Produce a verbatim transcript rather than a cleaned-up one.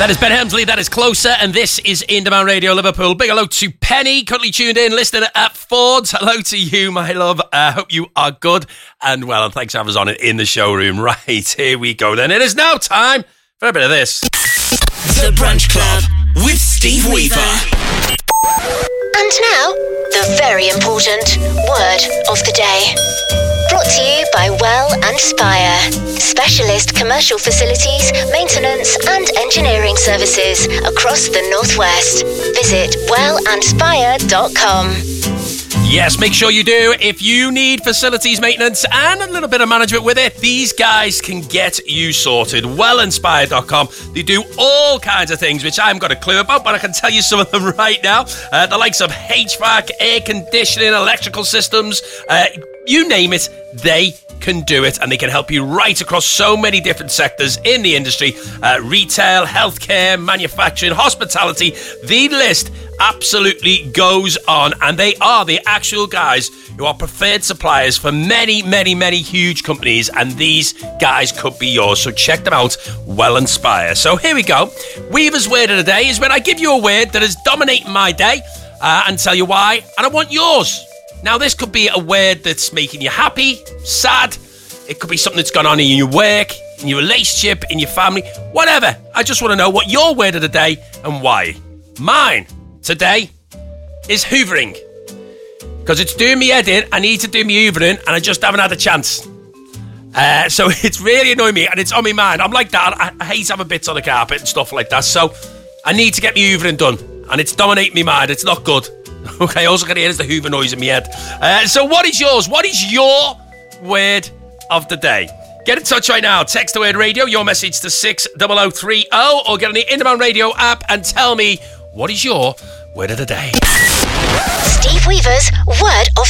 That is Ben Hemsley, that is Closer, and this is In Demand Radio Liverpool. Big hello to Penny, currently tuned in, listening at Ford's. Hello to you, my love. I uh, hope you are good and well, and thanks for having us on it in the showroom. Right, here we go then. It is now time for a bit of this. The Brunch Club with Steve Weaver. And now, the very important word of the day. Brought to you by Well and Spire. Specialist commercial facilities, maintenance and engineering services across the Northwest. Visit well and spire dot com. Yes, make sure you do. If you need facilities maintenance and a little bit of management with it, these guys can get you sorted. well and spire dot com. They do all kinds of things, which I haven't got a clue about, but I can tell you some of them right now. Uh, the likes of H V A C, air conditioning, electrical systems, uh, you name it, they can do it, and they can help you right across so many different sectors in the industry. Uh, retail, healthcare, manufacturing, hospitality. The list absolutely goes on, and they are the actual guys who are preferred suppliers for many, many, many huge companies, and these guys could be yours. So check them out, Well and Spire. So here we go. Weaver's word of the day is when I give you a word that is dominating my day uh, and tell you why, and I want yours. Now, this could be a word that's making you happy, sad. It could be something that's gone on in your work, in your relationship, in your family, whatever. I just want to know what your word of the day and why. Mine today is hoovering. Because it's doing me head in. I need to do me hoovering, and I just haven't had a chance. Uh, so it's really annoying me, and it's on my mind. I'm like that. I, I hate having bits on the carpet and stuff like that. So I need to get me hoovering done. And it's dominating my mind. It's not good. Okay, all I can hear is the hoover noise in my head. Uh, so what is yours? What is your word of the day? Get in touch right now. Text the word radio, your message to six oh oh three oh, or get on the In Demand Radio app and tell me what is your word of the day. Steve Weaver's word of